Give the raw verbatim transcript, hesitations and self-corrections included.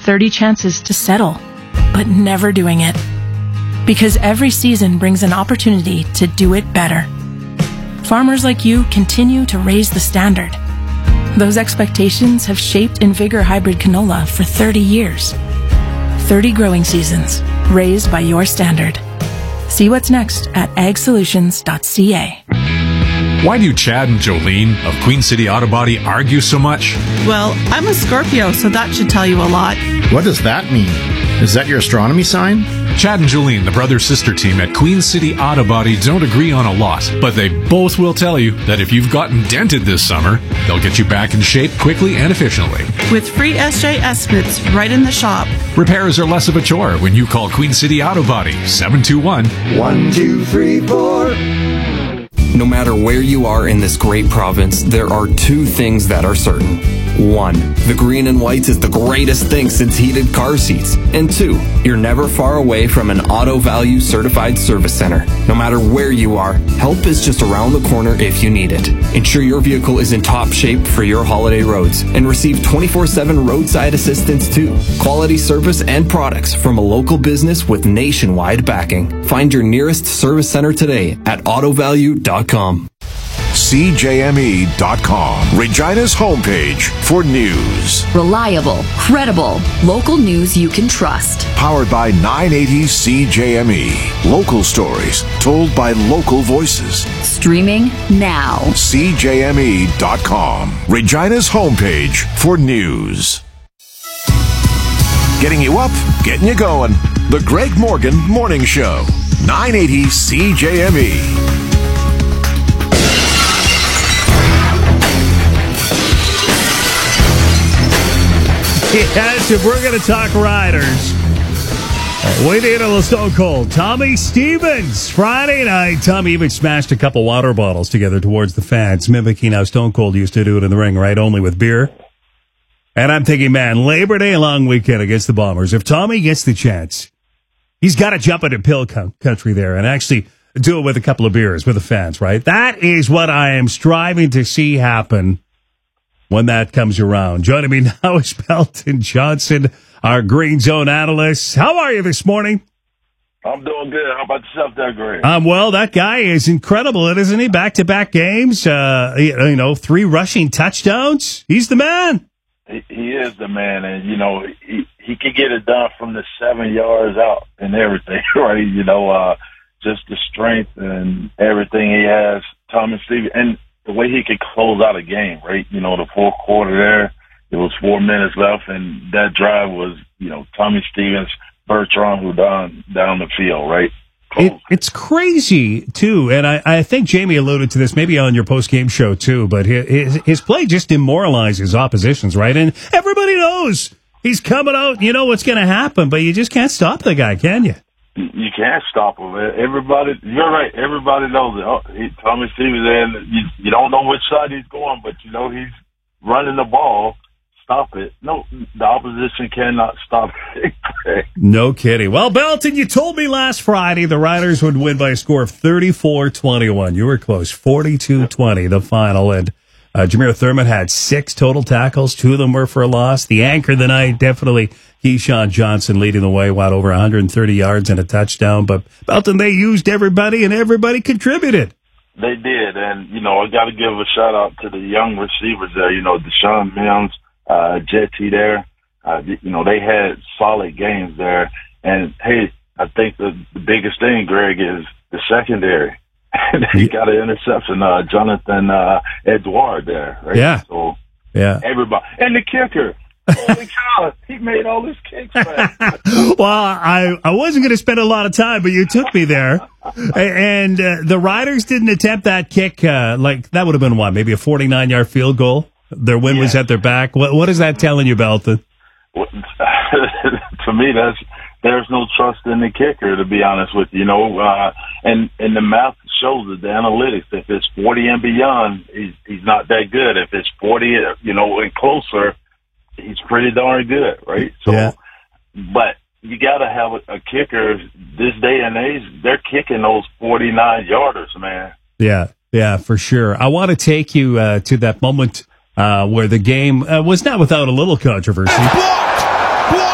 thirty chances to settle, but never doing it. Because every season brings an opportunity to do it better. Farmers like you continue to raise the standard. Those expectations have shaped Invigor Hybrid Canola for thirty years. thirty growing seasons, raised by your standard. See what's next at ag solutions dot c a. Why do Chad and Jolene of Queen City Auto Body argue so much? Well, I'm a Scorpio, so that should tell you a lot. What does that mean? Is that your astronomy sign? Chad and Jolene, the brother-sister team at Queen City Auto Body, don't agree on a lot, but they both will tell you that if you've gotten dented this summer, they'll get you back in shape quickly and efficiently. With free S J estimates right in the shop. Repairs are less of a chore when you call Queen City Auto Body, seven two one, one two three four. No matter where you are in this great province, there are two things that are certain. One, the green and whites is the greatest thing since heated car seats. And two, you're never far away from an Auto Value certified service center. No matter where you are, help is just around the corner if you need it. Ensure your vehicle is in top shape for your holiday roads and receive twenty-four seven roadside assistance too. Quality service and products from a local business with nationwide backing. Find your nearest service center today at auto value dot com. C J M E dot com, Regina's homepage for news. Reliable, credible, local news you can trust. Powered by nine eighty C J M E. Local stories told by local voices. Streaming now. C J M E dot com, Regina's homepage for news. Getting you up, getting you going. The Greg Morgan Morning Show. nine eighty C J M E. Yes, if we're going to talk riders, we need a little Stone Cold. Tommy Stevens, Friday night. Tommy even smashed a couple water bottles together towards the fans, mimicking how Stone Cold used to do it in the ring, right? Only with beer. And I'm thinking, man, Labor Day long weekend against the Bombers. If Tommy gets the chance, he's got to jump into pill country there and actually do it with a couple of beers with the fans, right? That is what I am striving to see happen when that comes around. Joining me now is Belton Johnson, our Green Zone analyst. How are you this morning? I'm doing good. How about yourself there, Greg? Um, well, that guy is incredible, isn't he? Back-to-back games, uh, you know, three rushing touchdowns. He's the man. He, he is the man, and, you know, he, he can get it done from the seven yards out and everything, right? You know, uh, just the strength and everything he has. Tommy Stevens, and the way he could close out a game, right? You know, the fourth quarter there, it was four minutes left, and that drive was, you know, Tommy Stevens, Bertrand, who down down the field, right? It, it's crazy, too, and I, I think Jamie alluded to this maybe on your post-game show, too, but his, his play just demoralizes oppositions, right? And everybody knows he's coming out, you know what's going to happen, but you just can't stop the guy, can you? You can't stop him. Everybody, you're right. Everybody knows it. Oh, he, Tommy Stevens, and you, you don't know which side he's going, but you know he's running the ball. Stop it. No, the opposition cannot stop it. No kidding. Well, Belton, you told me last Friday the Riders would win by a score of thirty-four twenty-one. You were close, forty-two twenty, the final. And uh, Jameer Thurman had six total tackles. Two of them were for a loss. The anchor of the night, definitely Keyshawn Johnson leading the way, what, over one hundred thirty yards and a touchdown. But, Belton, they used everybody, and everybody contributed. They did. And, you know, I got to give a shout-out to the young receivers there. You know, Deshaun Mims, uh, Jetty there. Uh, you know, they had solid games there. And, hey, I think the, the biggest thing, Greg, is the secondary. They got an interception, uh, Jonathan uh, Edouard there, right? Yeah. So, yeah. Everybody. And the kicker. Holy cow, he made all his kicks back. Well, I, I wasn't going to spend a lot of time, but you took me there. And uh, the Riders didn't attempt that kick. Uh, like, that would have been what, maybe a forty-nine-yard field goal? Their win yeah. was at their back. What, what is that telling you, Belton? To me, that's there's no trust in the kicker, to be honest with you. You know, uh, and, and the math shows it, the analytics. If it's forty and beyond, he's, he's not that good. If it's forty, you know, and closer, he's pretty darn good, right? So, yeah. But you got to have a, a kicker this day and age. They're kicking those forty-nine yarders, man. Yeah, yeah, for sure. I want to take you uh, to that moment uh, where the game uh, was not without a little controversy.